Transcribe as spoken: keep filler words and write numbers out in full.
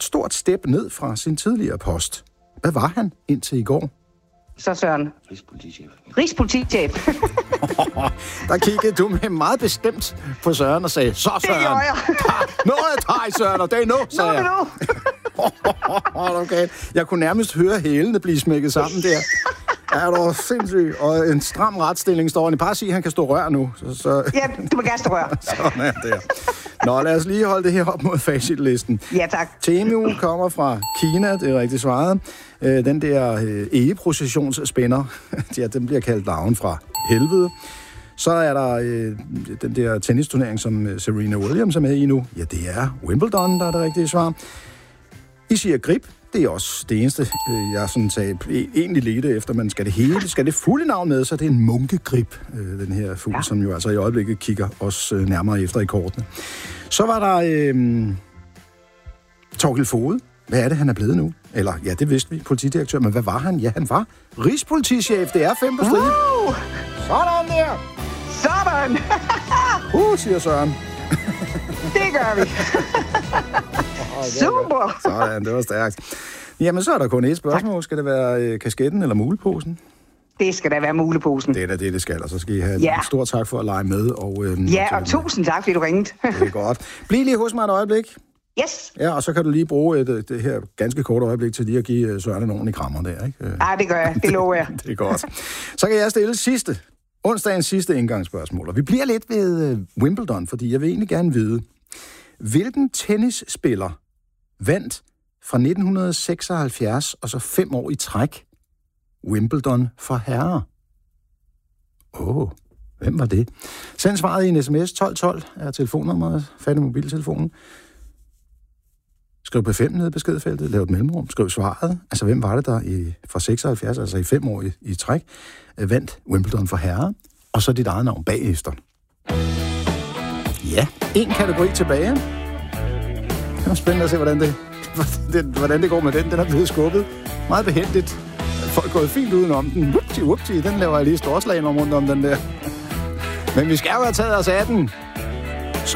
stort step ned fra sin tidligere post. Hvad var han indtil i går? Så Søren. Rigspolitichef. Rigspolitichef. Der kiggede du med meget bestemt på Søren og sagde, så Søren. Det gjorde jeg. Nå er dig, Søren, og det er nu, sagde jeg. Nå, nu. Okay. Jeg kunne nærmest høre hælene blive smækket sammen der. Er du sindssyg? Og en stram retsstilling står han i. Bare sige, at han kan stå rør nu. Så, så... Ja, du må gerne stå rør. Sådan er det. Nå, lad os lige holde det her op mod facitlisten. Ja, tak. Temu kommer fra Kina, det er rigtig svaret. Den der egeprocessionsspænder, ja, den bliver kaldt larven fra helvede. Så er der øh, den der tennisturnering, som Serena Williams er med i nu. Ja, det er Wimbledon, der er det rigtige svar. I siger grip. Det er også det eneste, jeg sådan sagde, egentlig ledte efter, man skal det hele, skal det fulde navn med, så det er en munkegrib, den her fugl, ja. Som jo altså i øjeblikket kigger os nærmere efter i kortene. Så var der øh, Torkild Foged. Hvad er det, han er blevet nu? Eller, ja, det vidste vi, politidirektør, men hvad var han? Ja, han var rigspolitichef. Det er fem på striden. Uh! Sådan der! Sådan! uh, siger Søren. Det gør vi. Super! Sådan, det var stærkt. Jamen, så er der kun et spørgsmål. Tak. Skal det være øh, kasketten eller muleposen? Det skal da være muleposen. Det er da det, det skal. Og så skal I have ja. en stor tak for at lege med. Og, øh, ja, og tusind tak, fordi du ringede. Det er godt. Bliv lige hos mig et øjeblik. Yes. Ja, og så kan du lige bruge et, det her ganske korte øjeblik til lige at give Søren en ordentlig krammer der, ikke? Ja, det gør jeg. Det lover jeg. Det er godt. Så kan jeg stille sidste, onsdagens sidste indgangsspørgsmål. Og vi bliver lidt ved Wimbledon, fordi jeg vil egentlig gerne vide, hvilken tennisspiller vandt fra nitten seksoghalvfjerds og så fem år i træk Wimbledon for herrer? Åh, oh, hvem var det? Send svaret i en sms. tolv tolv er telefonnummeret. Fat i mobiltelefonen. Skriv P fem nede i beskedfeltet. Lav et mellemrum. Skriv svaret. Altså, hvem var det, der i, fra seksoghalvfjerds, altså i fem år i, i træk, vandt Wimbledon for herrer? Og så dit eget navn bagefter. Ja, en kategori tilbage. Det er spændende at se, hvordan det, hvordan det går med den. Den er blevet skubbet meget behændigt. Folk er gået fint udenom den. Whoopty, whoopty. Den laver jeg lige storslagen om rundt om den der. Men vi skal jo have taget os af den.